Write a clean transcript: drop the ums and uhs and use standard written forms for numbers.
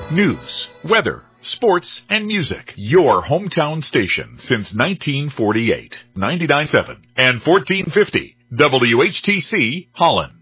News, weather, sports, and music. Your hometown station since 1948. 99.7 and 1450 WHTC Holland.